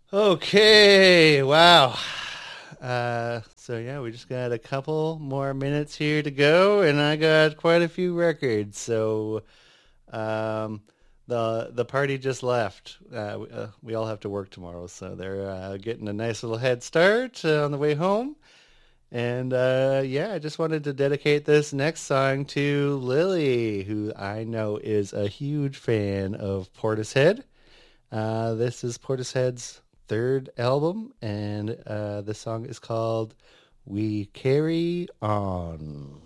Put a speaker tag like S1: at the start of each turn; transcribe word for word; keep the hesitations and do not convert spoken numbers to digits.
S1: Okay, wow. Uh, so yeah, we just got a couple more minutes here to go, and I got quite a few records. So um, the the party just left. Uh, we, uh, we all have to work tomorrow, so they're uh, getting a nice little head start uh, on the way home. And uh, yeah, I just wanted to dedicate this next song to Lily, who I know is a huge fan of Portishead. Uh, this is Portishead's third album, and uh, the song is called We Carry On.